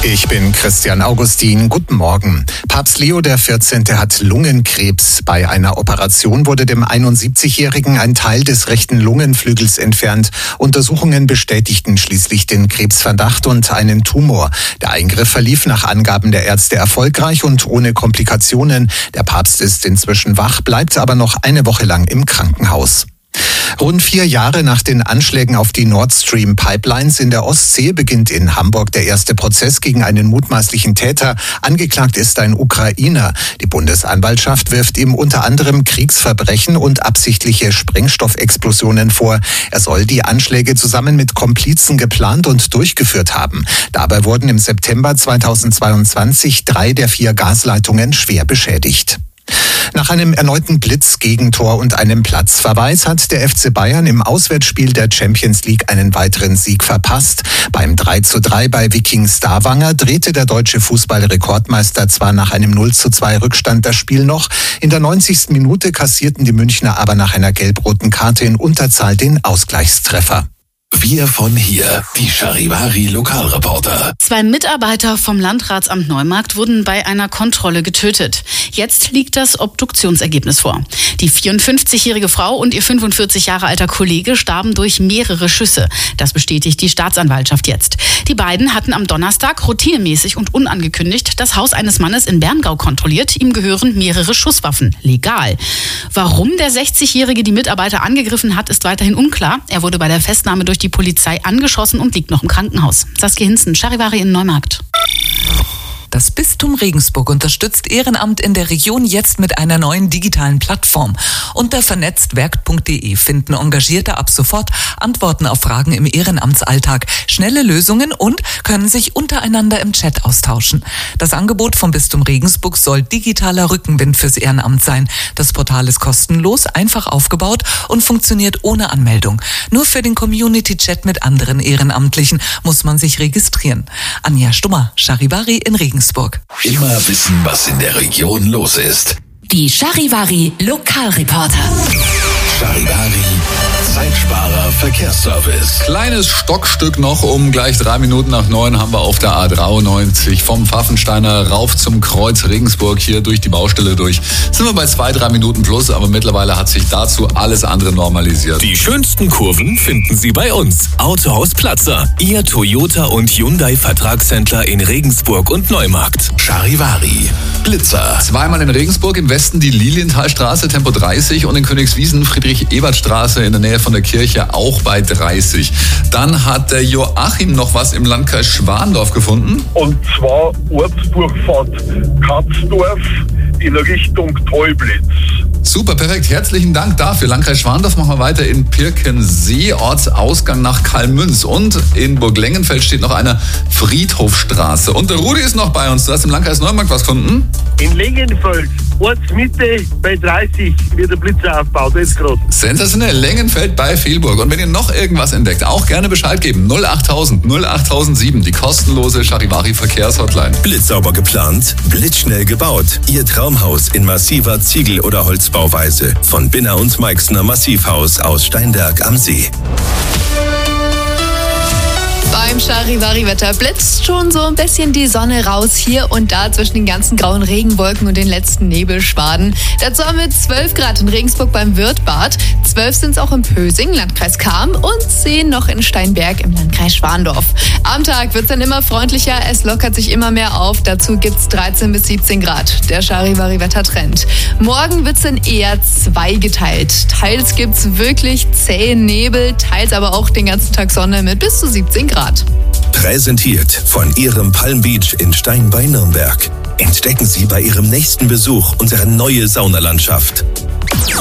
Ich bin Christian Augustin. Guten Morgen. Papst Leo XIV. Hat Lungenkrebs. Bei einer Operation wurde dem 71-Jährigen ein Teil des rechten Lungenflügels entfernt. Untersuchungen bestätigten schließlich den Krebsverdacht und einen Tumor. Der Eingriff verlief nach Angaben der Ärzte erfolgreich und ohne Komplikationen. Der Papst ist inzwischen wach, bleibt aber noch eine Woche lang im Krankenhaus. Rund 4 Jahre nach den Anschlägen auf die Nord Stream Pipelines in der Ostsee beginnt in Hamburg der erste Prozess gegen einen mutmaßlichen Täter. Angeklagt ist ein Ukrainer. Die Bundesanwaltschaft wirft ihm unter anderem Kriegsverbrechen und absichtliche Sprengstoffexplosionen vor. Er soll die Anschläge zusammen mit Komplizen geplant und durchgeführt haben. Dabei wurden im September 2022 3 der 4 Gasleitungen schwer beschädigt. Nach einem erneuten Blitzgegentor und einem Platzverweis hat der FC Bayern im Auswärtsspiel der Champions League einen weiteren Sieg verpasst. Beim 3:3 bei Viking Stavanger drehte der deutsche Fußballrekordmeister zwar nach einem 0:2 Rückstand das Spiel noch, in der 90. Minute kassierten die Münchner aber nach einer gelb-roten Karte in Unterzahl den Ausgleichstreffer. Wir von hier, die Charivari Lokalreporter. 2 Mitarbeiter vom Landratsamt Neumarkt wurden bei einer Kontrolle getötet. Jetzt liegt das Obduktionsergebnis vor. Die 54-jährige Frau und ihr 45 Jahre alter Kollege starben durch mehrere Schüsse. Das bestätigt die Staatsanwaltschaft jetzt. Die beiden hatten am Donnerstag routinemäßig und unangekündigt das Haus eines Mannes in Berngau kontrolliert. Ihm gehören mehrere Schusswaffen. Legal. Warum der 60-jährige die Mitarbeiter angegriffen hat, ist weiterhin unklar. Er wurde bei der Festnahme durch die Polizei angeschossen und liegt noch im Krankenhaus. Saskia Hinzen, Charivari in Neumarkt. Das Bistum Regensburg unterstützt Ehrenamt in der Region jetzt mit einer neuen digitalen Plattform. Unter vernetztwerk.de finden Engagierte ab sofort Antworten auf Fragen im Ehrenamtsalltag, schnelle Lösungen und können sich untereinander im Chat austauschen. Das Angebot vom Bistum Regensburg soll digitaler Rückenwind fürs Ehrenamt sein. Das Portal ist kostenlos, einfach aufgebaut und funktioniert ohne Anmeldung. Nur für den Community-Chat mit anderen Ehrenamtlichen muss man sich registrieren. Anja Stummer, Charivari in Regensburg. Immer wissen, was in der Region los ist. Die Charivari Lokalreporter. Charivari Zeitsparer Verkehrsservice. Kleines Stockstück noch, um gleich 3 Minuten nach 9 haben wir auf der A93 vom Pfaffensteiner rauf zum Kreuz Regensburg hier durch die Baustelle durch. Sind wir bei 2-3 Minuten plus, aber mittlerweile hat sich dazu alles andere normalisiert. Die schönsten Kurven finden Sie bei uns. Autohaus Platzer, Ihr Toyota und Hyundai Vertragshändler in Regensburg und Neumarkt. Charivari Blitzer. Zweimal in Regensburg, im Westen die Lilienthalstraße, Tempo 30 und in Königswiesen Friedrich-Ebert-Straße in der Nähe von der Kirche auch bei 30. Dann hat der Joachim noch was im Landkreis Schwandorf gefunden. Und zwar Ortsdurchfahrt Katzdorf in Richtung Teublitz. Super, perfekt. Herzlichen Dank dafür. Landkreis Schwandorf machen wir weiter in Pirkensee, Ortsausgang nach Kalmünz. Und in Burglengenfeld steht noch eine Friedhofstraße. Und der Rudi ist noch bei uns. Du hast im Landkreis Neumarkt was gefunden? In Lengenfeld, Ortsmitte bei 30, wird der Blitzer aufgebaut. Jetzt gerade. Sensationell. Lengenfeld bei Vielburg. Und wenn ihr noch irgendwas entdeckt, auch gerne Bescheid geben. 08000 08007, die kostenlose Charivari Verkehrshotline. Blitzsauber geplant, blitzschnell gebaut. Ihr Traumhaus in massiver Ziegel- oder Holzbauweise. Von Binner und Meixner Massivhaus aus Steinberg am See. Beim Charivari-Wetter blitzt schon so ein bisschen die Sonne raus hier und da zwischen den ganzen grauen Regenwolken und den letzten Nebelschwaden. Dazu haben wir 12 Grad in Regensburg beim Wirtbad, 12 sind es auch in Pösing, Landkreis Cham und 10 noch in Steinberg im Landkreis Schwandorf. Am Tag wird es dann immer freundlicher, es lockert sich immer mehr auf, dazu gibt es 13 bis 17 Grad, der Charivari-Wettertrend. Morgen wird es dann eher zweigeteilt. Teils gibt es wirklich zähen Nebel, teils aber auch den ganzen Tag Sonne mit bis zu 17 Grad. Präsentiert von Ihrem Palm Beach in Stein bei Nürnberg. Entdecken Sie bei Ihrem nächsten Besuch unsere neue Saunalandschaft.